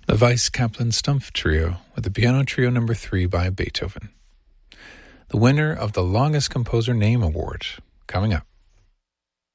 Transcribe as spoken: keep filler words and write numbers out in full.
The Weiss Kaplan Stumpf Trio with the Piano Trio number three by Beethoven. The winner of the Longest Composer Name Award, coming up.